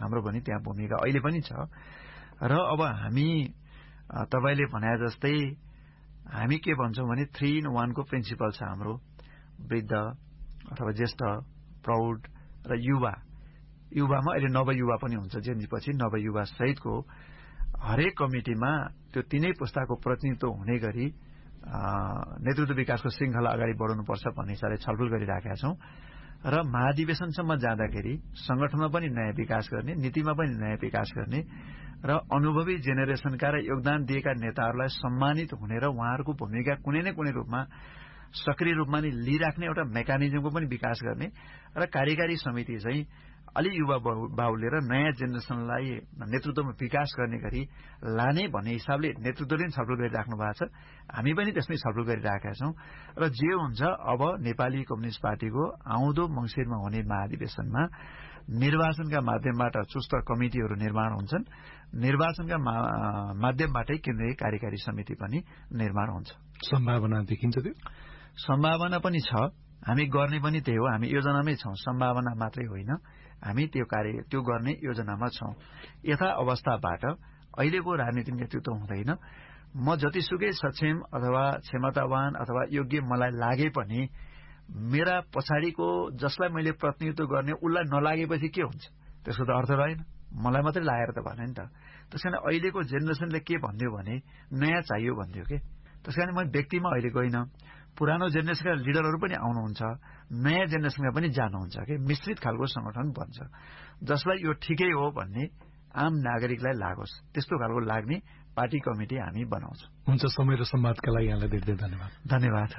हाम्रो पनि त्यहाँ भूमिका अहिले पनि छ। र अब हामी तपाईले भने जस्तै हामी के भन्छौं भने 3 in 1 को प्रिन्सिपल छ हाम्रो। वृद्ध अथवा ज्येष्ठ, प्रौढ र युवा। युवामा अहिले नवयुवा पनि हुन्छ, जेनजीपछि नवयुवा सहितको हरेक कमिटीमा त्यो तीनै पुस्ताको प्रतिनिधित्व हुने गरी नेतृत्व विकासको श्रृंखला अगाडि बढाउनुपर्छ भन्ने हिसाबले छलफल गरिराखेका छौं। र महाधिवेशनसम्म जाँदाखेरि संगठनमा पनि नयाँ विकास गर्ने, नीतिमा पनि नयाँ विकास गर्ने र अनुभवी जेनेरेसनका र योगदान दिएका नेताहरूलाई सम्मानित हुने र उहाँहरूको भूमिका कुनै न कुनै रूपमा सक्रिय रूपमा नै लिइराख्ने एउटा मेकानिजमको पनि विकास गर्ने र कार्यकारी समिति चाहिँ अलि युवा बाहुल्य र नयाँ जेनेरेसनलाई नेतृत्वमा विकास गर्ने गरी लाने भन्ने हिसाबले नेतृत्वले पनि छलफल गरिराख्नु भएको छ। हामी पनि त्यसमै छलफल गरिराखेका छौं। र जे हुन्छ अब नेपाली कम्युनिस्ट पार्टीको आउँदो मंसिरमा हुने महाधिवेशनमा निर्वाचनका माध्यमबाट चुस्त कमिटिहरू निर्माण हुन्छन्। निर्वाचनका माध्यमबाटै केन्द्रीय कार्यकारी समिति पनि निर्माण हुन्छ। सम्भावना देखिन्छ त्यो? सम्भावना पनि छ। हामी गर्ने पनि त्यही हो। हामी योजनामै छौं, सम्भावना मात्रै होइन। हामी त्यो गर्ने योजनामा छौं। यथा अवस्थाबाट अहिलेको राजनीतिक नेतृत्व हुँदैन। म जतिसुकै सक्षम अथवा क्षमतावान अथवा योग्य मलाई लागे पनि मेरा पछाडिको जसलाई मैले प्रतिनिधित्व गर्ने उसलाई नलागेपछि के हुन्छ? त्यसको त अर्थ रहेन। मलाई मात्रै लागेर त भएन नि त। त्यसकारण अहिलेको जेनेरेसनले के भन्दियो भने नयाँ चाहियो भन्दियो के। त्यसकारण म व्यक्तिमा अहिले गइन, पुरानो जेनेरेसनका लिडरहरू पनि आउनुहुन्छ, नयाँ जेनेरेसनका पनि जानुहुन्छ के। मिश्रित खालको संगठन बन्छ जसलाई यो ठिकै हो भन्ने आम नागरिकलाई लागोस्, त्यस्तो खालको लाग्ने पार्टी कमिटी हामी बनाउँछौं। हुन्छ। समय र संवादका लागि यहाँलाई धेरै धन्यवाद। धन्यवाद।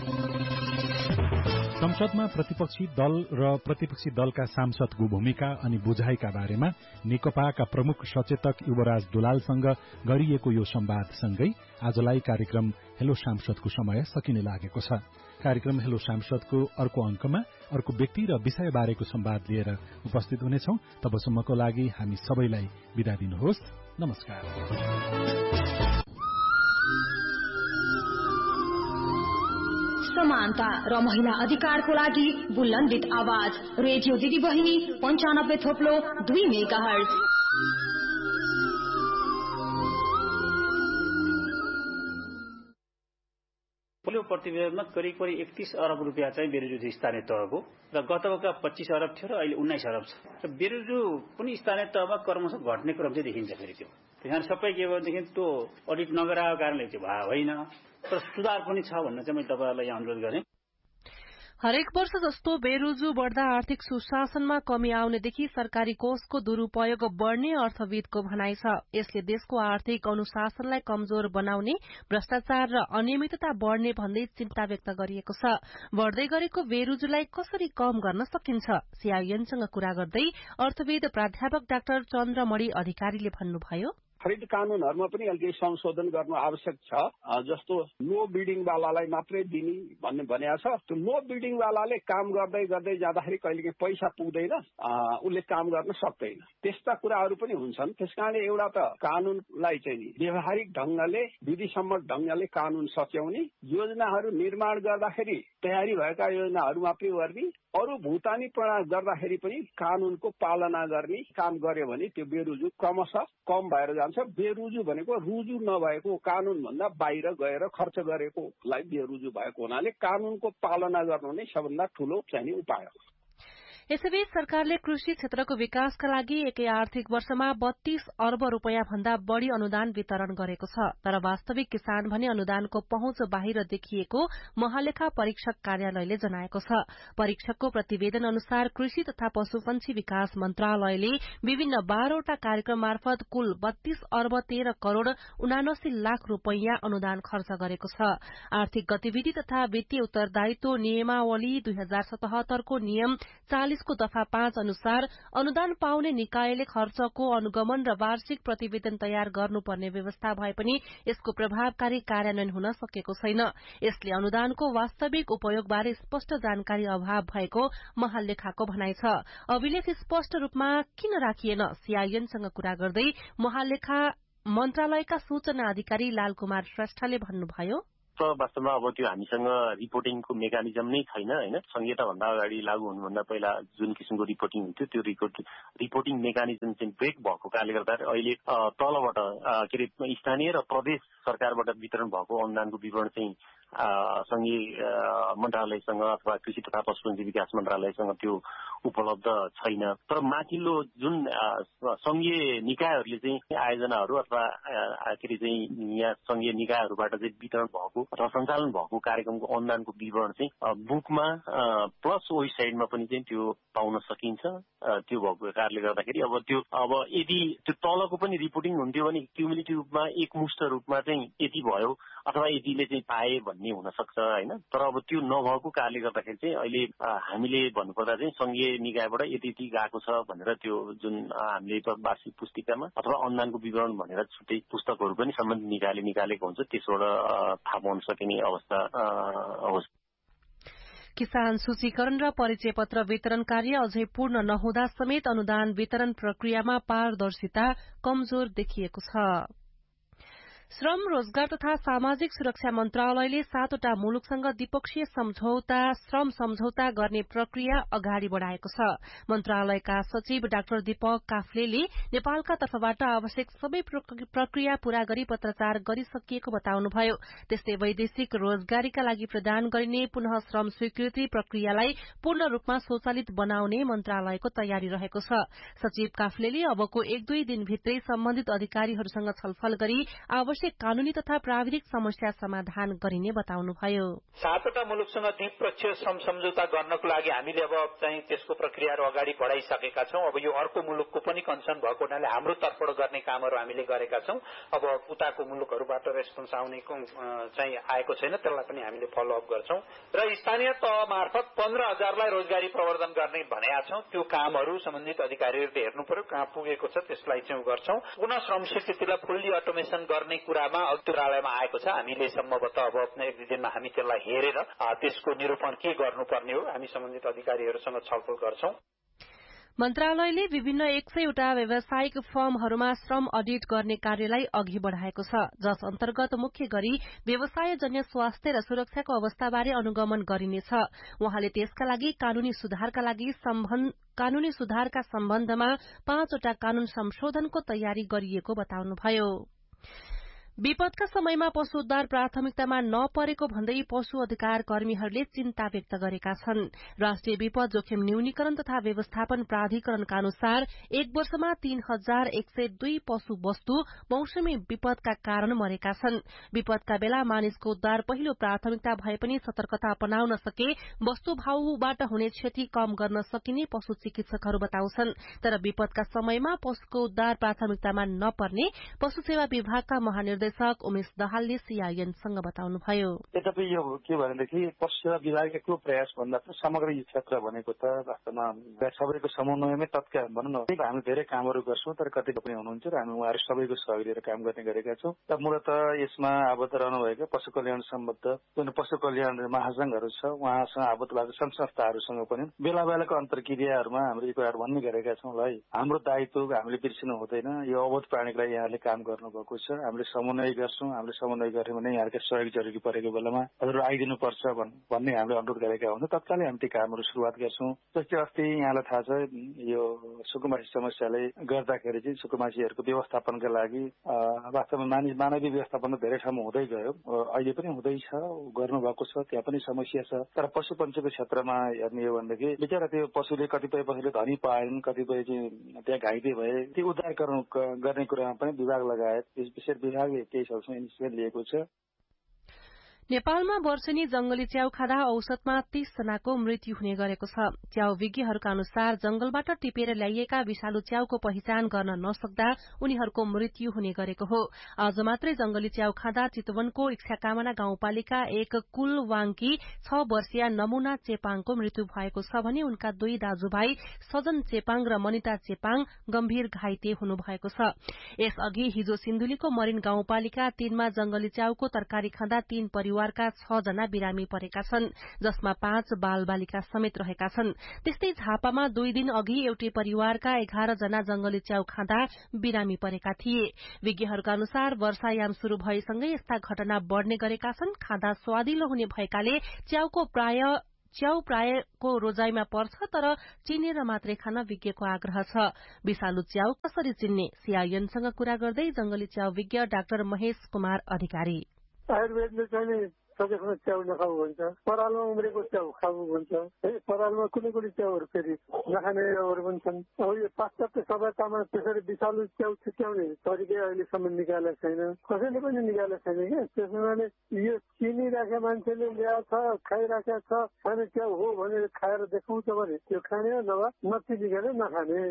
संसदमा प्रतिपक्षी दल र प्रतिपक्षी दलका सांसदको भूमिका अनि बुझाइका बारेमा नेकपाका प्रमुख सचेतक युवराज दुलालसँग गरिएको यो संवादसँगै आजलाई कार्यक्रम हेलो सांसदको समय सकिने लागेको छ। कार्यक्रम हेलो सांसदको अर्को अंकमा अर्को व्यक्ति र विषय बारेको संवाद लिएर उपस्थित हुनेछौं। तबसम्मको लागि हामी सबैलाई बिदा दिनुहोस्। नमस्कार। समानता र महिला अधिकारको लागि बुलन्दित आवाज रेडियो दिदी बहिनी 95.2 मेगाहर्ज। पहिलो प्रतिवेदनमा करिब 31 अरब रुपियाँ चाहिँ बेरोजगार स्थानीय तहको र गतका 25 अरब थियो र अहिले 19 अरब छ। र बेरोजगार पनि स्थानीय तहमा क्रमशः घट्ने क्रम चाहिँ देखिन्छ फेरि त्यो। त्यहाँ सबै के भनेदेखि त्यो अडिट नगराएको कारणले त्यो भए होइन, तर सुधार पनि छ भन्न चाहिँ मैले तपाईहरुलाई यहाँ अनुरोध गरेँ। हरेक वर्ष जस्तो बेरोजगार बढ़दा आर्थिक सुशासनमा कमी आउनेदेखि सरकारी कोषको दुरूपयोग बढ़ने अर्थविदको भनाइ छ। यसले देशको आर्थिक अनुशासनलाई कमजोर बनाउने, भ्रष्टाचार र अनियमितता बढ़ने भन्दै चिन्ता व्यक्त गरिएको छ। बढ़दै गरेको बेरोजगारलाई कसरी कम गर्न सकिन्छ? सीआईएनसँग कुरा गर्दै अर्थविद प्राध्यापक डाक्टर चन्द्रमणि अधिकारीले भन्नुभयो, खरिद कानूनहरुमा पनि अलिकति संशोधन गर्नु आवश्यक छ। जस्तो लो बिडिङ वालालाई मात्रै दिने भन्ने भनेको छ। त्यो लो बिडिङ वालाले काम गर्दै गर्दै जाँदाखेरि कहिलेकाहीँ पैसा पुग्दैन, उसले काम गर्न सक्दैन। त्यस्ता कुराहरू पनि हुन्छन्। त्यसकारणले एउटा त कानूनलाई चाहिँ व्यवहारिक ढंगले विधिसम्मत ढंगले कानून सच्याउने, योजनाहरू निर्माण गर्दाखेरि तयारी भएका योजनाहरू मात्रै गर्ने, अरू भुक्तानी प्रणाली गर्दाखेरि पनि कानूनको पालना गर्ने काम गर्यो भने त्यो बेरुजु क्रमशः कम भएर जान्छ। बेरुजु भनेको रुजु नभएको, कानून भन्दा बाहिर गएर खर्च गरेकोलाई बेरुजु भएको हुनाले कानूनको पालना गर्नु नै सबभन्दा ठूलो चाहिँ उपाय हो। यसैबीच सरकारले कृषि क्षेत्रको विकासका लागि एकै आर्थिक वर्षमा 32 अर्ब रूपियाँ भन्दा बढ़ी अनुदान वितरण गरेको छ। तर वास्तविक किसान भने अनुदानको पहुँच बाहिर देखिएको महालेखा परीक्षक कार्यालयले जनाएको छ। परीक्षकको प्रतिवेदन अनुसार कृषि तथा पशुपन्छी विकास मन्त्रालयले विभिन्न 12 वटा कार्यक्रम मार्फत कुल 32 अर्ब 13 करोड़ 79 लाख रूपियाँ अनुदान खर्च गरेको छ। आर्थिक गतिविधि तथा वित्तीय उत्तरदायित्व नियमावली 2077 को नियम 40 को दफा 5 अनुसार अनुदान पाउने निकायले खर्चको अनुगमन र वार्षिक प्रतिवेदन तयार गर्नुपर्ने व्यवस्था भए पनि यसको प्रभावकारी कार्यान्वयन हुन सकेको छैन। यसले अनुदानको वास्तविक उपयोगबारे स्पष्ट जानकारी अभाव भएको महालेखाको भनाइ छ। अभिलेख स्पष्ट रूपमा किन राखिएन? सीआईएनसँग कुरा गर्दै महालेखा मन्त्रालयका सूचना अधिकारी लालकुमार श्रेष्ठले भन्नुभयो, वास्तवमा अब त्यो हामीसँग रिपोर्टिङको मेकानिजम नै छैन होइन। संहिताभन्दा अगाडि लागू हुनुभन्दा पहिला जुन किसिमको रिपोर्टिङ हुन्थ्यो त्यो रिपोर्टिङ मेकानिजम चाहिँ ब्रेक भएको कारणले गर्दा अहिले तलबाट के अरे स्थानीय र प्रदेश सरकारबाट वितरण भएको अनुदानको विवरण चाहिँ संघीय मन्त्रालयसँग अथवा कृषि तथा पशुपन्छी विकास मन्त्रालयसँग त्यो उपलब्ध छैन। तर माथिल्लो जुन संघीय निकायहरूले चाहिँ आयोजनाहरू अथवा के अरे चाहिँ यहाँ संघीय निकायहरूबाट चाहिँ वितरण भएको अथवा सञ्चालन भएको कार्यक्रमको अनुदानको विवरण चाहिँ बुकमा प्लस वेबसाइटमा पनि चाहिँ त्यो पाउन सकिन्छ। त्यो भएको कारणले गर्दाखेरि अब यदि त्यो तलको पनि रिपोर्टिङ हुन्थ्यो भने क्युमुलेटिभ रूपमा एकमुष्ट रूपमा चाहिँ यति भयो अथवा यतिले चाहिँ पाए भन्ने हुन सक्छ होइन। तर अब त्यो नभएको कारणले गर्दाखेरि चाहिँ अहिले हामीले भन्नुपर्दा चाहिँ संघीय निकायबाट यति गएको छ भनेर त्यो जुन हामीले वार्षिक पुस्तिकामा अथवा अनुदानको विवरण भनेर छुट्टै पुस्तकहरू पनि सम्बन्धित निकायले निकालेको हुन्छ, त्यसबाट थाहा पाउन सकिने अवस्था होस्। किसान सूचीकरण र परिचय पत्र वितरण कार्य अझै पूर्ण नहुँदा समेत अनुदान वितरण प्रक्रियामा पारदर्शिता कमजोर देखिएको छ। श्रम रोजगार तथा सामाजिक सुरक्षा मन्त्रालयले 7वटा मुलुकसँग द्विपक्षीय श्रम सम्झौता गर्ने प्रक्रिया अगाडि बढ़ाएको छ। मन्त्रालयका सचिव डाक्टर दीपक काफ्लेले नेपालका तर्फबाट आवश्यक सबै प्रक्रिया पूरा गरी पत्राचार गरिसकिएको बताउनुभयो। त्यस्तै वैदेशिक रोजगारीका लागि प्रदान गरिने पुनः श्रम स्वीकृति प्रक्रियालाई पूर्ण रूपमा स्वचालित बनाउने मन्त्रालयको तयारी रहेको छ। सचिव काफ्लेले अबको 1-2 दिनभित्रै सम्बन्धित अधिकारीहरूसँग छलफल गरी कानूनी तथा प्राविधिक समस्या समाधान गरिने बताउनुभयो। 7वटा मुलुकसँग द्विपक्षीय श्रम सम्झौता गर्नको लागि हामीले अब चाहिँ त्यसको प्रक्रियाहरू अगाडि बढाइसकेका छौं। अब यो अर्को मुलुकको पनि कन्सर्न भएको हुनाले हाम्रो तर्फबाट गर्ने कामहरू हामीले गरेका छौं। अब उताको मुलुकहरूबाट रेस्पोन्स आउने चाहिँ आएको छैन, त्यसलाई पनि हामीले फलोअप गर्छौं र स्थानीय तह मार्फत 15,000 लाई रोजगारी प्रवर्धन गर्ने भनेका छौं। त्यो कामहरू सम्बन्धित अधिकारीहरूले हेर्नु पर्यो कहाँ पुगेको छ, त्यसलाई चाहिँ गर्छौं। पुनः श्रम स्वीकृतिलाई फुल्ली अटोमेसन गर्ने कुरामा मन्त्रालयमा आएको छ। हामीले सम्भवतः अब 1-2 दिनमा हामी त्यसलाई हेरेर त्यसको निरूपण के गर्नुपर्ने हो हामी सम्बन्धित अधिकारीहरूसँग छलफल गर्छौं। मन्त्रालयले विभिन्न 100 वटा व्यावसायिक फर्महरूमा श्रम अडिट गर्ने कार्यलाई अघि बढ़ाएको छ, जस अन्तर्गत मुख्य गरी व्यवसायजन्य स्वास्थ्य र सुरक्षाको अवस्थाबारे अनुगमन गरिनेछ। उहाँले त्यसका लागि कानूनी सुधारका सम्बन्धमा 5 वटा कानून संशोधनको तयारी गरिएको बताउनुभयो। विपदका समयमा पशु उद्धार प्राथमिकतामा नपरेको भन्दै पशु अधिकार कर्मीहरूले चिन्ता व्यक्त गरेका छन्। राष्ट्रिय विपद जोखिम न्यूनीकरण तथा व्यवस्थापन प्राधिकरणका अनुसार 1 वर्षमा 3,102 पशु वस्तु मौसमी विपदका कारण मरेका छन्। विपदका बेला मानिसको उद्धार पहिलो प्राथमिकता भए पनि सतर्कता अपनाउन सके वस्तुभावबाट हुने क्षति कम गर्न सकिने पशु चिकित्सकहरू बताउँछन्। तर विपदका समयमा पशुको उद्धार प्राथमिकतामा नपर्ने पशु सेवा विभागका महानिर्देशक उमेश दाहालले सीआईएनसँग बताउनुभयो। यद्यपि यो के भनेदेखि पशु सेवा विभागको ठूलो प्रयास भन्दा पनि समग्र यो क्षेत्र भनेको त वास्तवमा सबैको समन्वयमै तत्काल भनौँ न हामी धेरै कामहरू गर्छौं, तर कतिपय पनि हुनुहुन्छ र हामी उहाँहरू सबैको सहयोग लिएर काम गर्ने गरेका छौं। र मूलतः यसमा आबद्ध रहनुभएका पशु कल्याण सम्बद्ध जुन पशु कल्याण महासंघहरू छ उहाँसँग आबद्ध भएको संघ संस्थाहरूसँग पनि बेला बेलाको अन्तर्क्रियाहरूमा हामीले एक बार भन्ने गरेका छौं ल हाम्रो दायित्व हामीले बिर्सिनु हुँदैन। यो अवोध प्राणीको लागि यहाँले काम गर्नुभएको छ, हामीले समन्वय गर्छौं। हामीले समन्वय गर्यौं भने यहाँहरूका सहयोग जरुरी परेको बेलामा हजुर आइदिनुपर्छ भन्ने हामीले अनुरोध गरेका हुन्छौं। तत्कालै हामी ती कामहरू सुरुवात गर्छौं। जस्तै अस्ति यहाँलाई थाहा छ यो सुकुमासी समस्याले गर्दाखेरि चाहिँ सुकुमासीहरूको व्यवस्थापनका लागि वास्तवमा मानवीय व्यवस्थापन धेरै ठाउँमा हुँदै गयो, अहिले पनि हुँदैछ, गर्नुभएको छ, त्यहाँ पनि समस्या छ। तर पशु पन्छीको क्षेत्रमा हेर्ने हो भनेदेखि बिचरा त्यो कतिपय पशुले धनी पाएनन्, कतिपय चाहिँ त्यहाँ घाइते भए, ती उद्धार गर्ने कुरामा पनि विभाग लगायत विशेष विभागले केही हदसम्म इनिसिएटिभ लिएको छ। नेपालमा वर्षेनी जंगली च्याउ खाँदा औसतमा 30 जनाको मृत्यु हुने गरेको छ। च्याउ विज्ञहरूका अनुसार जंगलबाट टिपेर ल्याइएका विषालु च्याउको पहिचान गर्न नसक्दा उनीहरूको मृत्यु हुने गरेको हो। आज मात्रै जंगली च्याउ खाँदा चितवनको इच्छाकामना गाउँपालिका एक कुलवाङकी 6 वर्षीय नमुना चेपाङको मृत्यु भएको छ भने उनका 2 दाजुभाइ सजन चेपाङ र मनिता चेपाङ गम्भीर घाइते हुनुभएको छ। यसअघि हिजो सिन्धुलीको मरिन गाउँपालिका 3 मा जंगली च्याउको तरकारी खाँदा 3 परिवार परिवारका 6 जना बिरामी परेका छन्, जसमा 5 बालबालिका समेत रहेका छन्। त्यस्तै झापामा 2 दिन अघि एउटै परिवारका 11 जना जंगली च्याउ खाँदा बिरामी परेका थिए। विज्ञहरूका अनुसार वर्षायाम शुरू भएसँगै यस्ता घटना बढ़ने गरेका छन्। खाँदा स्वादिलो हुने भएकाले च्याउ प्रायको रोजाइमा पर्छ, तर चिनेर मात्रै खान विज्ञको आग्रह छ। विषालु च्याउ कसरी चिन्ने, सीआईएनसँग कुरा गर्दै जंगली च्याउ विज्ञ डाक्टर महेश कुमार अधिकारी। आयुर्वेदले चाहिँ सकेसम्म च्याउ नखाऊ भन्छ, परालमा उम्रेको च्याउ खाऊ भन्छ है। परालमा कुनै कुनै च्याउहरू फेरि नखानेहरू पनि छन्। अब यो पाश्चात्य सभ्यतामा त्यसरी विषालु च्याउ छुट्याउने तरिका अहिलेसम्म निकालेको छैन, कसैले पनि निकालेको छैन क्या। त्यसैले यो चिनिराखेका मान्छेले ल्याएको छ, खाइराखेका छ, खाने च्याउ हो भनेर खाएर देखाउँछ भने त्यो खाने, नभए नचिनिकन नखाने।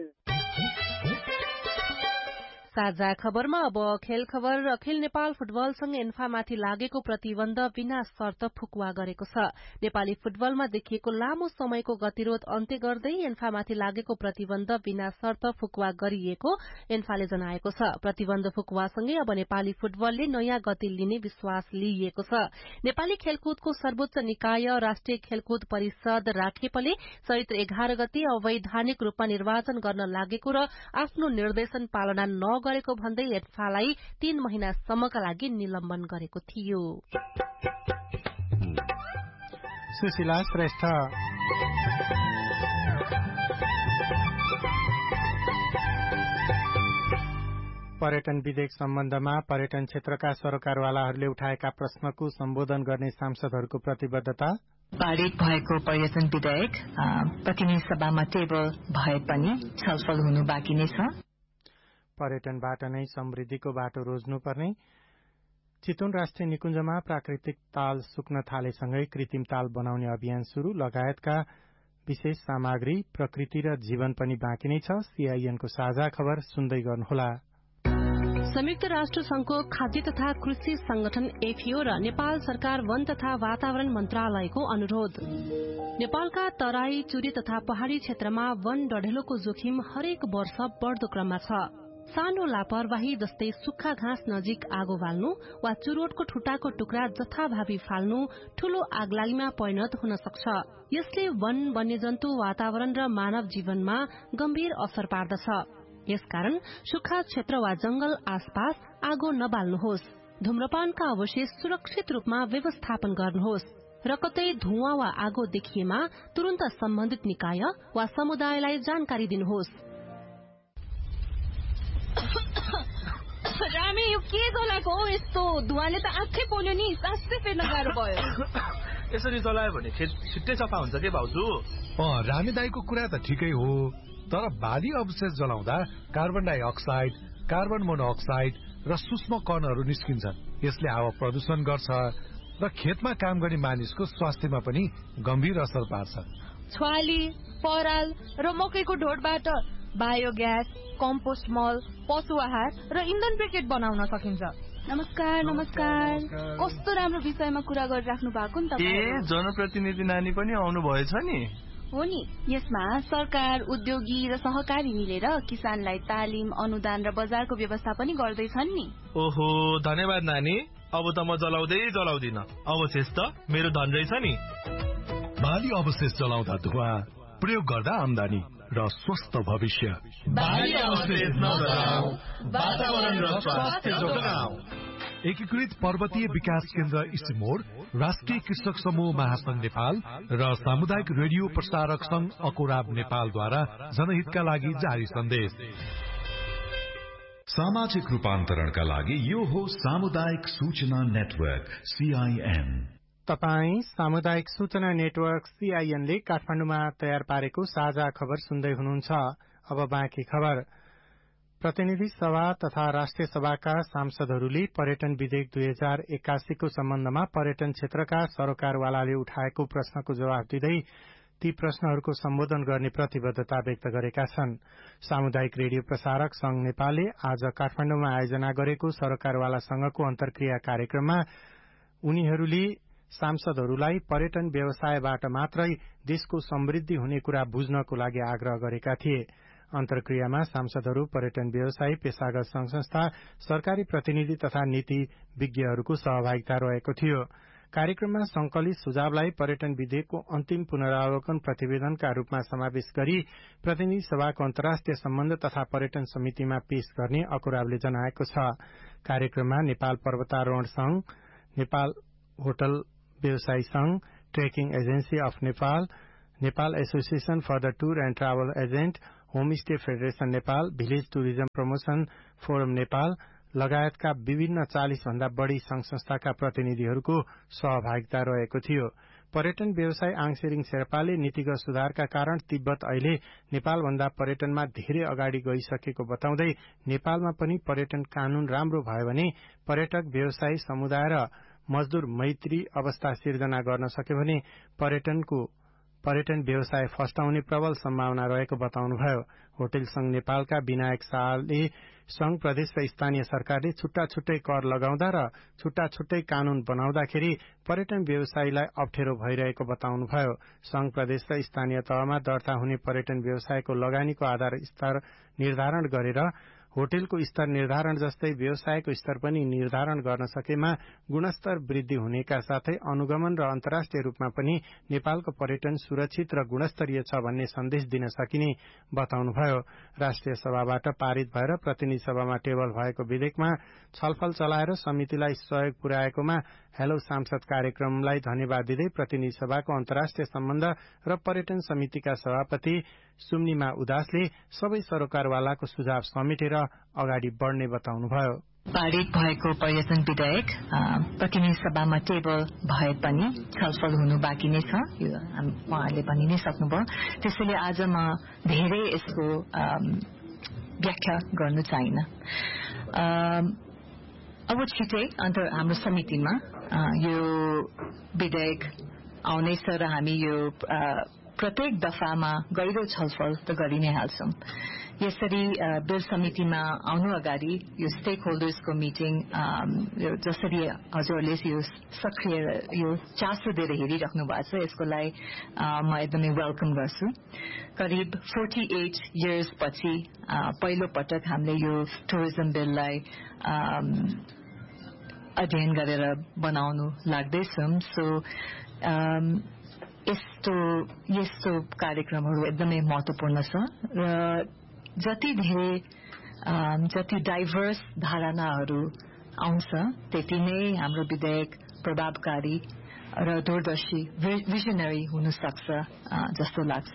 साझा खबरमा अब खेल खबर। अखिल नेपाल फुटबल संघ एन्फामाथि लागेको प्रतिबन्ध बिना शर्त फुकुवा गरेको छ। नेपाली फुटबलमा देखिएको लामो समयको गतिरोध अन्त्य गर्दै एन्फामाथि लागेको प्रतिबन्ध बिना शर्त फुकुवा गरिएको एन्फाले जनाएको छ। प्रतिबन्ध फुकुवासँगै अब नेपाली फुटबलले नयाँ गति लिने विश्वास लिइएको छ। नेपाली खेलकुदको सर्वोच्च निकाय राष्ट्रिय खेलकुद परिषद राखेपले चैत्र 11 गते अवैधानिक रूपमा निर्वाचन गर्न लागेको र आफ्नो निर्देशन पालना नगरेको भन्दै एन्फालाई 3 महिनासम्मका लागि निलम्बन गरेको थियो। सुशीला श्रेष्ठ। पर्यटन विधेयक सम्बन्धमा पर्यटन क्षेत्रका सरकारवालाहरूले उठाएका प्रश्नको सम्बोधन गर्ने सांसदहरूको प्रतिबद्धता। पारित भएको पर्यटन विधेयक प्रतिनिधि सभामा टेबल भए पनि छलफल हुनु बाँकी नै छ। पर्यटनबाट नै समृद्धिको बाटो रोज्नुपर्ने। चितवन राष्ट्रिय निकुञ्जमा प्राकृतिक ताल सुक्न थालेसँगै कृत्रिम ताल बनाउने अभियान शुरू, लगायतका विशेष सामग्री, प्रकृति र जीवन पनि बाँकी नै छ। सीआईएनको साझा खबर सुन्दै गर्नुहोला। संयुक्त राष्ट्र संघको खाद्य तथा कृषि संगठन एफएओ र नेपाल सरकार वन तथा वातावरण मन्त्रालयको अनुरोध। नेपालका तराई, चुरी तथा पहाड़ी क्षेत्रमा वन डढेलोको जोखिम हरेक वर्ष बढ्दो क्रममा छ। सानो लापरवाही जस्तै सुक्खा घाँस नजिक आगो बाल्नु वा चुरोटको ठुटाको टुक्रा जथाभावी फाल्नु ठूलो आगलागीमा परिणत हुन सक्छ। यसले वन, वन्यजन्तु, वातावरण र मानव जीवनमा गम्भीर असर पार्दछ। यसकारण सुक्खा क्षेत्र वा जंगल आसपास आगो नबाल्नुहोस्। धूम्रपानका अवशेष सुरक्षित रूपमा व्यवस्थापन गर्नुहोस् र कतै धुवाँ वा आगो देखिएमा तुरन्त सम्बन्धित निकाय वा समुदायलाई जानकारी दिनुहोस्। रामे, यो के जलाएको हो? यस्तो धुवाले त आँखै पोल्यो नि, सासै फेर्न गाह्रो भयो। यसरी जलायो भने खेत छिट्टै सफा हुन्छ के भाउजू? रामे दाईको कुरा त ठिकै हो, तर बाली अवशेष जलाउँदा कार्बन डाइअक्साइड, कार्बन मोनोअक्साइड र सूक्ष्म कणहरू निस्किन्छन्। यसले हावा प्रदूषण गर्छ र खेतमा काम गर्ने मानिसको स्वास्थ्यमा पनि गम्भीर असर पार्छ। छ्वाली, पराल र मकैको ढोडबाट बायोग्यास, कम्पोस्ट मल, पशु आहार र इन्धन ब्रिकेट बनाउन सकिन्छ। नमस्कार। नमस्कार। कस्तो राम्रो विषयमा कुरा गरिराख्नु भएको नि तपाईँ। जनप्रतिनिधि नानी पनि आउनु भएछ नि? हो नि। यसमा सरकार, उद्योगी र सहकारी मिलेर किसानलाई तालिम, अनुदान र बजारको व्यवस्था पनि गर्दैछन् नि। ओहो, धन्यवाद नानी। अब त म जलाउँदिन। अवशेष त मेरो धन रहेछ नि। बाली अवशेष जलाउँदा धुवा, प्रयोग गर्दा आमदानी र स्वस्थ भविष्य। बाली अवशेष नजलाऊ, वातावरण र स्वास्थ्य जोगाऊ। एकीकृत पर्वतीय विकास केन्द्र इसिमोड, राष्ट्रिय कृषक समूह महासंघ नेपाल र सामुदायिक रेडियो प्रसारक संघ अकोराब नेपालद्वारा जनहितका लागि जारी सन्देश। सामाजिक रूपान्तरणका लागि यो हो सामुदायिक सूचना नेटवर्क सीआईएन। तपाई सामुदायिक सूचना नेटवर्क सीआईएन ले काठमाडौँमा तयार पारेको साझा खबर सुन्दै हुनुहुन्छ। अब बाँकी खबर। प्रतिनिधि सभा तथा राष्ट्रिय सभाका सांसदहरूले पर्यटन विधेयक 2081 को सम्बन्धमा पर्यटन क्षेत्रका सरकारवालाले उठाएको प्रश्नको जवाफ दिँदै ती प्रश्नहरूको सम्बोधन गर्ने प्रतिबद्धता व्यक्त गरेका छन्। सामुदायिक रेडियो प्रसारक संघ नेपालले आज काठमाडौँमा आयोजना गरेको सरकारवाला संघको अन्तर्क्रिया कार्यक्रममा उनीहरूले सांसदहरूलाई पर्यटन व्यवसायबाट मात्रै देशको समृद्धि हुने कुरा बुझ्नको लागि आग्रह गरेका थिए। अन्तर्क्रियामा सांसदहरू, पर्यटन व्यवसायी, पेशागत संघ संस्था, सरकारी प्रतिनिधि तथा नीति विज्ञहरूको सहभागिता रहेको थियो। कार्यक्रममा संकलित सुझावलाई पर्यटन विधेयकको अन्तिम पुनरावलोकन प्रतिवेदनका रूपमा समावेश गरी प्रतिनिधि सभाको अन्तर्राष्ट्रिय सम्बन्ध तथा पर्यटन समितिमा पेश गर्ने अकुरावले जनाएको छ। कार्यक्रममा नेपाल पर्वतारोहण संघ, नेपाल होटल व्यवसायी संघ, trekking agency of Nepal, Nepal association for the tour and travel agent, homestay federation Nepal, village tourism promotion forum Nepal लगायतका विभिन्न 40 भन्दा बढ़ी संघ संस्थाका प्रतिनिधिहरूको सहभागिता रहेको थियो। पर्यटन व्यवसायी आङसेरिङ शेर्पाले नीतिगत सुधारका कारण तिब्बत अहिले नेपालभन्दा पर्यटनमा धेरै अगाडि गइसकेको बताउँदै नेपालमा पनि पर्यटन कानून राम्रो भयो भने पर्यटक व्यवसायी समुदाय र मजदूर मैत्री अवस्था सिर्जना गर्न सक्यो भने पर्यटन व्यवसाय फस्टाउने प्रबल सम्भावना रहेको बताउनुभयो। होटल संघ नेपालका विनायक शाहले संघ प्रदेश र स्थानीय सरकारले छुट्टा छुट्टै कर लगाउँदा र छुट्टा छुट्टै कानून बनाउँदाखेरि पर्यटन व्यवसायीलाई अप्ठ्यारो भइरहेको बताउनुभयो। संघ प्रदेश र स्थानीय तहमा दर्ता हुने पर्यटन व्यवसायको लगानीको आधार स्तर निर्धारण गरेर होटलको स्तर निर्धारण जस्तै व्यवसायको स्तर पनि निर्धारण गर्न सकेमा गुणस्तर वृद्धि हुनेका साथै अनुगमन र अन्तर्राष्ट्रिय रूपमा पनि नेपालको पर्यटन सुरक्षित र गुणस्तरीय छ भन्ने सन्देश दिन सकिने बताउनुभयो। राष्ट्रिय सभाबाट पारित भएर प्रतिनिधि सभामा टेबल भएको विधेयकमा छलफल चलाएर समितिलाई सहयोग पुर्याएकोमा हेलो सांसद कार्यक्रमलाई धन्यवाद दिँदै प्रतिनिधि सभाको अन्तर्राष्ट्रिय सम्बन्ध र पर्यटन समितिका सभापति सुम्निमा उदासले सबै सरोकारवालाको सुझाव समेटेर अगाडि बढ्ने बताउनुभयो। पारित भएको पर्यटन विधेयक प्रतिनिधि सभामा टेबल भए पनि छलफल हुनु बाँकी नै छ, यो उहाँहरूले भनि नै सक्नुभयो। त्यसैले आज म धेरै यसको व्याख्या गर्नु चाहिन। अब छिटै हाम्रो समितिमा यो विधेयक आउनेछ र हामी यो प्रत्येक दफामा गहिरो छलफल त गरि नै हाल्छौं। यसरी बिल समितिमा आउनु अगाडि यो स्टेक होल्डर्सको मिटिङ जसरी हजुरहरूले यो सक्रिय यो चासो दिएर हेरिराख्नु भएको छ, यसको लागि म एकदमै वेलकम गर्छु। करिब 48 इयर्स पछि पहिलो पटक हामीले यो टुरिज्म बिललाई अध्ययन गरेर बनाउनु लाग्दैछौँ। सो यस्तो कार्यक्रमहरू एकदमै महत्वपूर्ण छ र जति डाइभर्स धारणाहरू आउँछ त्यति नै हाम्रो विधेयक प्रभावकारी र दूरदर्शी विजनरी हुन सक्छ जस्तो लाग्छ।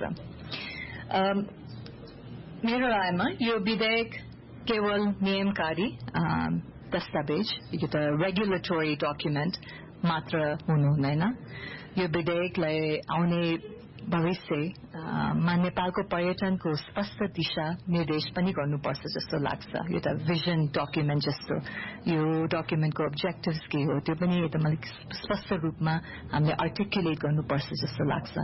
मेरो रायमा यो विधेयक केवल नियमकारी दस्तावेज, यो त रेगुलेटरी डकुमेन्ट मात्र हुनु हुँदैन। यो विधेयकलाई आउने भविष्यमा नेपालको पर्यटनको स्पष्ट दिशा निर्देश पनि गर्नुपर्छ जस्तो लाग्छ। यो त भिजन डकुमेन्ट जस्तो, यो डकुमेन्टको अब्जेक्टिभ्स के हो त्यो पनि एकदम अलिक स्पष्ट रूपमा हामीले आर्टिकुलेट गर्नुपर्छ जस्तो लाग्छ।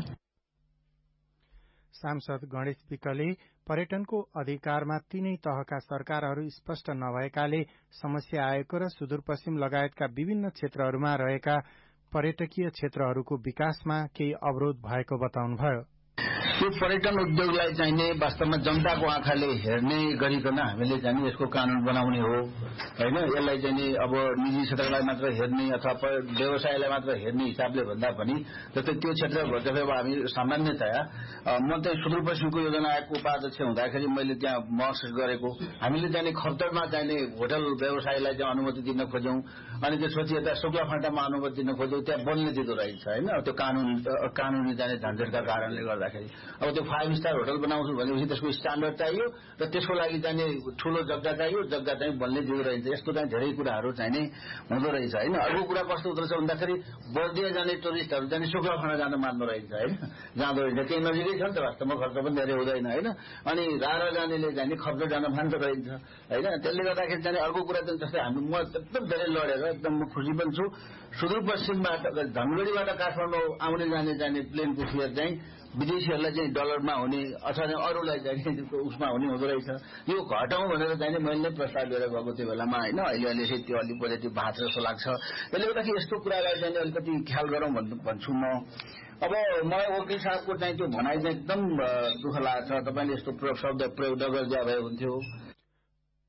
सांसद गणेश विकले पर्यटनको अधिकारमा तीनै तहका सरकारहरू स्पष्ट नभएकाले समस्या आएको र सुदूरपश्चिम लगायतका विभिन्न क्षेत्रहरूमा रहेका पर्यटकीय क्षेत्रहरूको विकासमा केही अवरोध भएको बताउनुभयो। यो पर्यटन उद्योगलाई चाहिने वास्तवमा जनताको आँखाले हेर्ने गरिकन हामीले चाहिँ यसको कानून बनाउने हो हैन। यसलाई चाहिँ अब निजी क्षेत्रलाई मात्र हेर्ने अथवा व्यवसायलाई मात्र हेर्ने हिसाबले भन्दा पनि जस्तै त्यो क्षेत्र जब हामी सामान्यतया म चाहिँ सुदूरपश्चिमको योजना आयोगको उपाध्यक्ष हुँदाखेरि मैले त्यहाँ महसुस गरेको हामीले चाहिँ खर्तरमा चाहिने होटल व्यवसायलाई चाहिँ अनुमति दिन खोज्यौं अनि त्यसपछि यता शुक्लाफाँटामा अनुमति दिन खोज्यौं, त्यहाँ बोल्ने दिँदो रहेछ हैन। त्यो कानूनी जाने झन्झटका कारणले गर्दाखेरि अब त्यो 5 स्टार होटल बनाउँछु भनेपछि त्यसको स्ट्यान्डर्ड चाहियो र त्यसको लागि चाहिने ठूलो जग्गा चाहियो, जग्गा चाहिँ बन्ने दिँदो रहेछ। यस्तो चाहिँ धेरै कुराहरू चाहिने हुँदो रहेछ हैन। अर्को कुरा कस्तो हुँदो रहेछ भन्दाखेरि बर्दिया जाने टुरिस्टहरू चाहिँ शुक्लाफाँटा जान मान्दो रहेछ हैन, जाँदो रहेछ। त्यही नजिकै छ नि त, वास्तवमा खर्च पनि धेरै हुँदैन हैन। अनि रारा जानेले चाहिँ खर्च जान मान्दो रहेछ हैन। त्यसले गर्दाखेरि चाहिँ अर्को कुरा चाहिँ जस्तै हामी म एकदम धेरै लडेर एकदम म खुसी पनि छु। सुदूरपश्चिमबाट धनगढीबाट काठमाडौँ आउने जाने चाहिने प्लेनको फेयर चाहिँ विदेशीहरूलाई चाहिँ डलरमा हुने अथवा अरूलाई चाहिँ उसमा हुने हुँदो रहेछ। यो घटाउँ भनेर चाहिँ मैले नै प्रस्ताव लिएर गएको त्यो बेलामा होइन। अहिले त्यो अलिक पोजिटिभ भएको जस्तो लाग्छ। त्यसले गर्दाखेरि यस्तो कुरालाई चाहिँ अलिकति ख्याल गरौँ भन्छु म। अब मलाई वकिल साहबको चाहिँ त्यो भनाइ चाहिँ एकदम दुःख लाग्छ। तपाईँले यस्तो शब्द प्रयोग नगरिदिया भए हुन्थ्यो।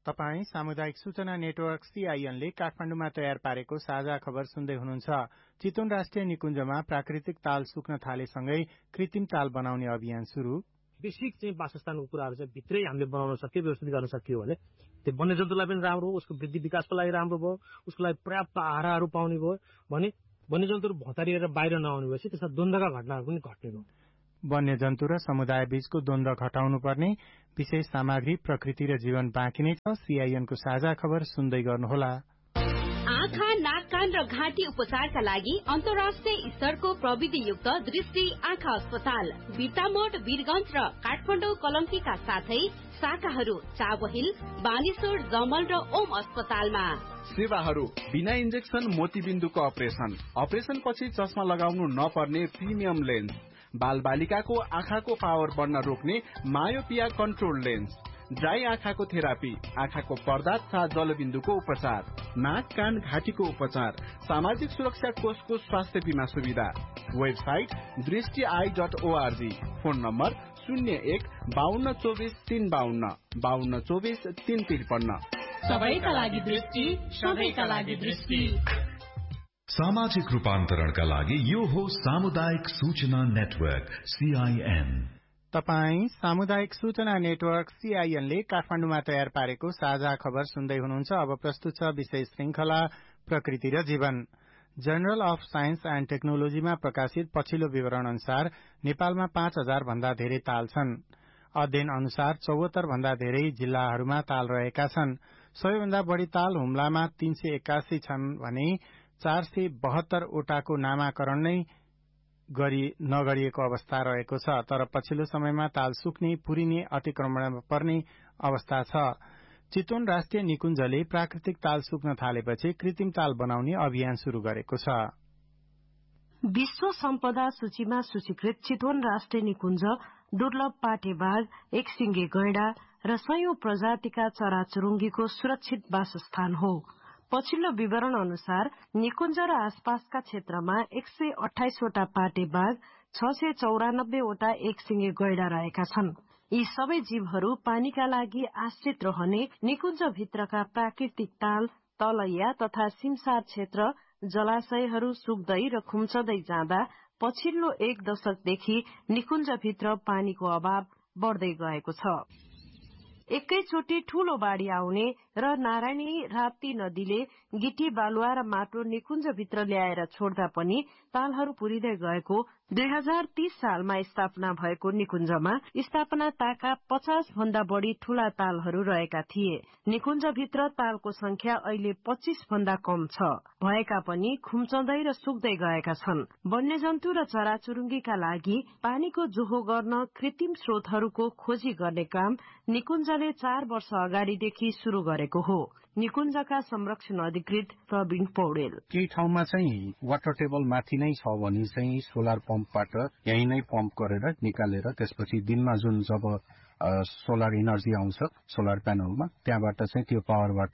तपाई सामुदायिक सूचना नेटवर्क CIN ले काठमाडौँमा तयार पारेको साझा खबर सुन्दै हुनुहुन्छ। चितवन राष्ट्रिय निकुञ्जमा प्राकृतिक ताल सुक्न थालेसँगै कृत्रिम ताल बनाउने अभियान शुरू। बेसिक चाहिँ वासस्थानको कुराहरू चाहिँ भित्रै हामीले बनाउन सक्यो, व्यवस्थित गर्न सकियो भने त्यो वन्यजन्तुलाई पनि राम्रो हो, उसको वृद्धि विकासको लागि राम्रो भयो, उसको लागि पर्याप्त आहाराहरू पाउने भयो भने वन्यजन्तुहरू भतारिएर बाहिर नआउने भएपछि त्यसमा द्वन्द्वका घटनाहरू पनि घट्ने भयो। वन्यजन्तु र समुदाय बीचको द्वन्द्व घटाउनु पर्ने विशेष सामग्री प्रकृति र जीवन बाँकी नै छ। CIN को साझा खबर सुन्दै गर्नुहोला। आँखा, नाक, कान र घाँटी उपचारका लागि अन्तर्राष्ट्रिय स्तरको प्रविधियुक्त दृष्टि आँखा अस्पताल बिर्तामोड, वीरगञ्ज र काठमाडौँ कलङ्कीका साथै शाखाहरू चाबहिल, बानेश्वर, जमल र ओम अस्पतालमा। सेवाहरू बिना इन्जेक्सन मोतीबिन्दुको अपरेसन पछि चस्मा लगाउनु नपर्ने प्रिमियम लेन्स, बाल बालिकाको आँखाको पावर बढ्न रोक्ने मायोपिया कन्ट्रोल लेन्स, ड्राई आँखाको थेरापी, आँखाको पर्दा तथा जलबिन्दुको उपचार, नाक, कान, घाँटीको उपचार, सामाजिक सुरक्षा कोषको स्वास्थ्य बीमा सुविधा। Website दृष्टि.org, phone number 01-5224-352, 5224-353। सबैका लागि दृष्टि, सबैका लागि दृष्टि। सामाजिक रूपान्तरणका लागि यो हो सामुदायिक सूचना नेटवर्क CIN। तपाई सामुदायिक सूचना नेटवर्क CIN ले काठमाडौँमा तयार पारेको साझा खबर सुन्दै हुनुहुन्छ। अब प्रस्तुत छ विशेष श्रृंखला प्रकृति र जीवन। जर्नल अफ साइन्स एण्ड टेक्नोलोजीमा प्रकाशित पछिल्लो विवरण अनुसार नेपालमा 5000 भन्दा धेरै ताल छन्। अध्ययन अनुसार 74 भन्दा धेरै जिल्लाहरूमा ताल रहेका छन्। 100 भन्दा बढ़ी ताल हुम्लामा 381 छन् भने 472 वटाको नामाकरण नै नगरिएको अवस्था रहेको छ। तर पछिल्लो समयमा ताल सुक्ने, पुरिने, अतिक्रमणमा पर्ने अवस्था छ। चितवन राष्ट्रिय निकुञ्जले प्राकृतिक ताल सुक्न थालेपछि कृत्रिम ताल बनाउने अभियान शुरू गरेको छ। विश्व सम्पदा सूचीमा सूचीकृत चितवन राष्ट्रिय निकुञ्ज दुर्लभ पाटे बाघ, एकसिंगे गैंडा र 100 प्रजातिका चराचुरुङ्गीको सुरक्षित वासस्थान हो। पछिल्लो विवरण अनुसार निकुञ्ज र आसपासका क्षेत्रमा 128 वटा पाटे बाघ, 694 वटा एकसिंगे गैंडा रहेका छन्। यी सबै जीवहरू पानीका लागि आश्रित रहने निकुञ्जभित्रका प्राकृतिक ताल, तलैया तथा सिमसार क्षेत्र, जलाशयहरू सुक्दै र खुम्चदै जाँदा पछिल्लो 1 दशकदेखि निकुञ्जभित्र पानीको अभाव बढ्दै गएको छ। एकैचोटि ठूलो बाढ़ी आउने र नारायणी राप्ती नदीले गिटी, बालुवा र माटो निकुञ्जभित्र ल्याएर छोड्दा पनि तालहरू पुरिँदै गएको 2030 सालमा स्थापना भएको निकुञ्जमा स्थापना ताका 50 भन्दा बढ़ी ठूला तालहरू रहेका थिए। निकुञ्जभित्र तालको संख्या अहिले 25 भन्दा कम छ। भएका पनि खुम्चँदै र सुक्दै गएका छन्। वन्यजन्तु र चराचुरुङ्गीका लागि पानीको जोहो गर्न कृत्रिम स्रोतहरूको खोजी गर्ने काम निकुञ्जले 4 वर्ष अगाडिदेखि शुरू गरेको हो। निकुञ्जका संरक्षण अधिकृत प्रवीण पौडेल। केही ठाउँमा चाहिँ वाटर टेबल माथि नै छ भने चाहिँ सोलर पम्पबाट यही नै पम्प गरेर निकालेर त्यसपछि दिनमा जुन जब सोलर एनर्जी आउँछ सोलर प्यानलमा त्यहाँबाट चाहिँ त्यो पावरबाट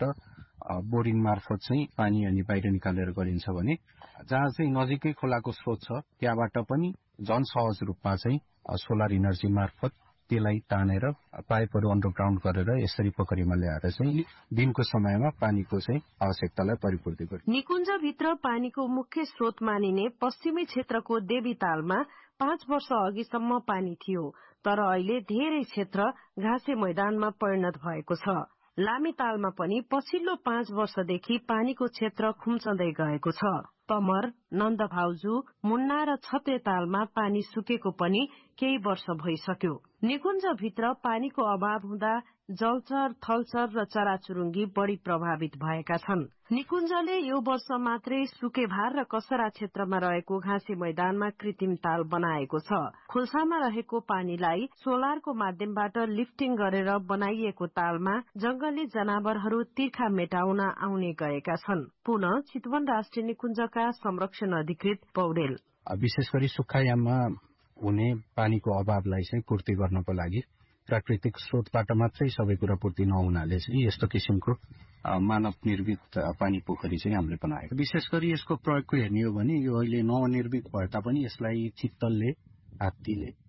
बोरिङ मार्फत चाहिँ पानी अनि बाहिर निकालेर गरिन्छ भने जहाँ चाहिँ नजिकै खोलाको स्रोत छ त्यहाँबाट पनि झन सहज रूपमा चाहिँ सोलर एनर्जी मार्फत त्यसलाई तानेर पाइपहरू अन्डरग्राउन्ड गरेर यसरी पोखरीमा ल्याएर चाहिँ दिनको समयमा पानीको चाहिँ आवश्यकतालाई परिपूर्ति गर्छ। निकुञ्जभित्र पानीको मुख्य स्रोत मानिने पश्चिमी क्षेत्रको देवीतालमा 5 वर्ष अघिसम्म पानी थियो, तर अहिले धेरै क्षेत्र घाँसे मैदानमा परिणत भएको छ। लामीतालमा पनि पछिल्लो 5 वर्षदेखि पानीको क्षेत्र खुम्चँदै गएको छ। तमर, नन्दभाउजू, मुन्ना र छत्रेतालमा पानी सुकेको पनि केही वर्ष भइसक्यो। निकुञ्जभित्र पानीको अभाव हुँदा जलचर, थलचर र चराचुरुङ्गी बढ़ी प्रभावित भएका छन्। निकुञ्जले यो वर्ष मात्रै सुकेभार र कसरा क्षेत्रमा रहेको घाँसे मैदानमा कृत्रिम ताल बनाएको छ। खोल्सामा रहेको पानीलाई सोलरको माध्यमबाट लिफ्टिङ गरेर बनाइएको तालमा जंगली जनावरहरू तिर्खा मेटाउन आउने गरेका छन्। पुनः चितवन राष्ट्रिय निकुञ्जका संरक्षण अधिकृत पौडेल। विशेष गरी सुक्खायाममा हुने पानीको अभावलाई चाहिँ पूर्ति गर्नको लागि प्राकृतिक स्रोतबाट मात्रै सबै कुरा पूर्ति नहुनाले चाहिँ यस्तो किसिमको मानव निर्मित पानी पोखरी चाहिँ हामीले बनाएको। विशेष गरी यसको प्रयोगको हेर्ने हो भने यो अहिले नवनिर्मित भए तापनि यसलाई चित्तलले, हात्तीले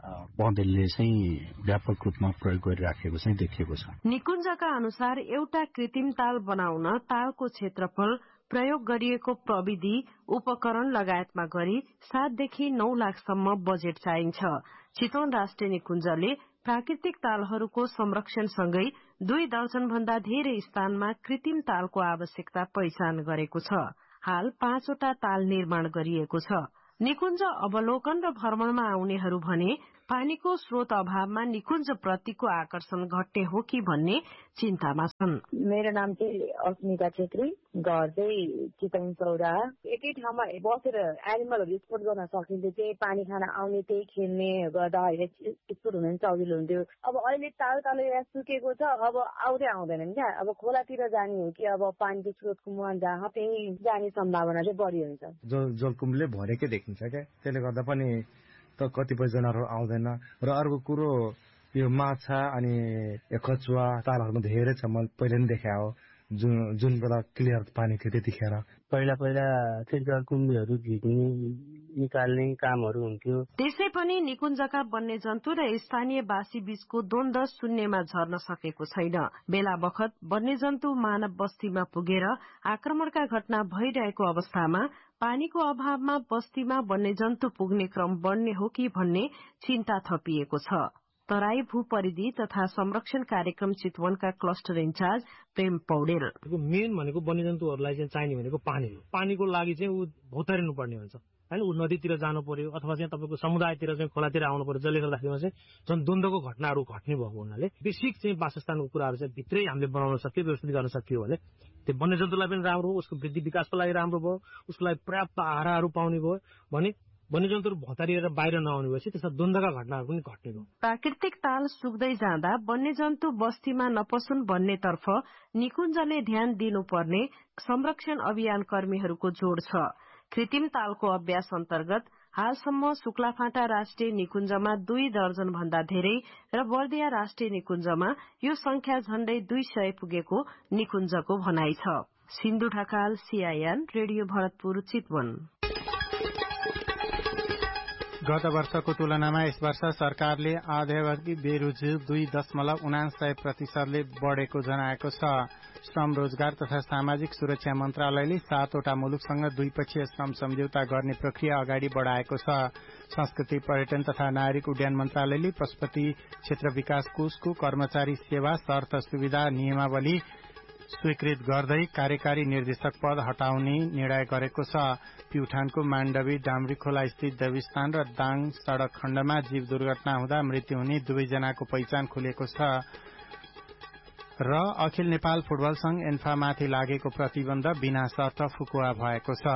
बँदेलले चाहिँ व्यापक रूपमा प्रयोग गरिराखेको चाहिँ देखिएको छ। निकुञ्जका अनुसार एउटा कृत्रिम ताल बनाउन तालको क्षेत्रफल, प्रयोग गरिएको प्रविधि, उपकरण लगायतमा गरी 7 देखि 9 लाखसम्म बजेट चाहिन्छ। चितवन राष्ट्रिय निकुञ्जले प्राकृतिक तालहरूको संरक्षणसँगै 2 दर्जन भन्दा धेरै स्थानमा कृत्रिम तालको आवश्यकता पहिचान गरेको छ। हाल 5 वटा ताल निर्माण गरिएको छ। निकुञ्ज अवलोकन र भ्रमणमा आउनेहरू भने पानीको स्रोत अभावमा निकुञ्ज प्रतिको आकर्षण घट्ने हो कि भन्ने चिन्तामा छन्। मेरो नाम चाहिँ अस्मिता छेत्री, घर चाहिँ चितवन चौराहा। एकै ठाउँमा बसेर एनिमलहरू स्पोर्ट गर्न सकिन्थ्यो, चाहिँ पानी खान आउने, त्यही खेल्ने गर्दा स्पोर्ट हुन सजिलो हुन्थ्यो। अब अहिले ताल सुकेको छ, अब आउँदैनन् क्या। अब खोलातिर जाने हो कि अब पानीको स्रोतको मुहान जहाँ त्यही जाने सम्भावना चाहिँ बढी हुन्छ। जलकुम्बले भरेकै देखिन्छ क्या, त्यसले गर्दा पनि त कतिपय जनावरहरू आउँदैन। र अर्को कुरो यो माछा अनि कछुवा तालहरूमा धेरै छ, मैले पहिले पनि देखा हो, जुन बेला क्लियर पानी थियो त्यतिखेर। पहिला चाहिँ जलकुम्बीहरू झिक्ने निकाल्ने कामहरू हुन्थ्यो। त्यसै पनि निकुञ्जका वन्यजन्तु र स्थानीयवासी बीचको द्वन्द शून्यमा झर्न सकेको छैन। बेला बखत वन्यजन्तु मानव बस्तीमा पुगेर आक्रमणका घटना भइरहेको अवस्थामा पानीको अभावमा बस्तीमा वन्यजन्तु पुग्ने क्रम बढ्ने हो कि भन्ने चिन्ता थपिएको छ। तराई भूपरिधि तथा संरक्षण कार्यक्रम चितवनका क्लस्टर इन्चार्ज प्रेम पौडेल। मेन भनेको वन्यजन्तुहरूलाई चाहिँ चाहिने भनेको पानी हो। पानीको लागि चाहिँ ऊ भौतारिनु पर्ने हुन्छ हैन, ऊ नदीतिर जानु पर्यो अथवा चाहिँ तपाईँको समुदायतिर चाहिँ खोलातिर आउनु पर्यो, जसले गर्दाखेरि चाहिँ झन् द्वन्द्वको घटनाहरू घट्ने भएको हुनाले बेसिक चाहिँ वासस्थानको कुराहरू चाहिँ भित्रै हामीले बनाउन सक्यो, व्यवस्थित गर्न सकियो भने त्यो वन्यजन्तुलाई पनि राम्रो हो, उसको वृद्धि विकासको लागि राम्रो भयो, उसको लागि पर्याप्त आहाराहरू पाउने भयो भने वन्यजन्तुहरू भतारिएर बाहिर नआउने भएपछि त्यसमा द्वन्द्वका घटनाहरू पनि घट्ने भयो। प्राकृतिक ताल सुक्दै जाँदा वन्यजन्तु बस्तीमा नपसुन् भन्नेतर्फ निकुञ्जले ध्यान दिनुपर्ने संरक्षण अभियान कर्मीहरूको जोड छ। कृत्रिम तालको अभ्यास अन्तर्गत हालसम्म सुक्लाफाँटा राष्ट्रिय निकुञ्जमा 2 दर्जन भन्दा धेरै र बर्दिया राष्ट्रिय निकुञ्जमा यो संख्या झण्डै 200 पुगेको निकुञ्जको भनाइ छ। Sindhu Dhakal, CIN, radio Bharatpur, Chitwan. गत वर्षको तुलनामा यस वर्ष सरकारले आधावर्गी बेरोजगारी 2.99% बढ़ेको जनाएको छ। श्रम, रोजगार तथा सामाजिक सुरक्षा मन्त्रालयले 7 वटा मुलुकसँग द्विपक्षीय श्रम सम्झौता गर्ने प्रक्रिया अगाडि बढ़ाएको छ। संस्कृति, पर्यटन तथा नागरिक उड्डयन मन्त्रालयले पशुपति क्षेत्र विकास कोषको कर्मचारी सेवा शर्त सुविधा नियमावली स्वीकृत गर्दै कार्यकारी निर्देशक पद हटाउने निर्णय गरेको छ। प्युठानको माण्डवी डाम्रीखोला स्थित देवीस्थान र दाङ सड़क खण्डमा जीव दुर्घटना हुँदा मृत्यु हुने 2 जनाको पहिचान खुलेको छ। र अखिल नेपाल फुटबल संघ एन्फामाथि लागेको प्रतिबन्ध बिना शर्त फुकुवा भएको छ।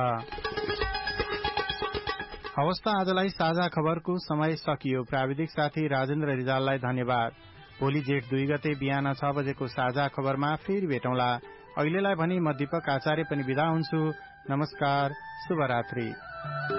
हवस् त आजलाई साझा खबरको समय सकियो। प्राविधिक साथी राजेन्द्र रिजाललाई धन्यवाद। भोलि जेठ 2 गते बिहान 6 बजेको साझा खबरमा फेरि भेटौँला। अहिलेलाई भने म दीपक आचार्य पनि बिदा हुन्छु। नमस्कार, शुभरात्रि।